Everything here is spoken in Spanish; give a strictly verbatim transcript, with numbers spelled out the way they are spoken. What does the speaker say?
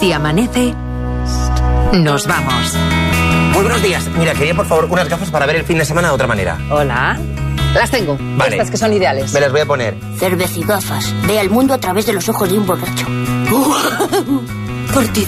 Si amanece, nos vamos. Muy buenos días. Mira, quería por favor unas gafas para ver el fin de semana de otra manera. Hola. Las tengo. Vale. Estas que son ideales. Me las voy a poner. Cervecigafas. Ve el mundo a través de los ojos de un borracho. Por ti.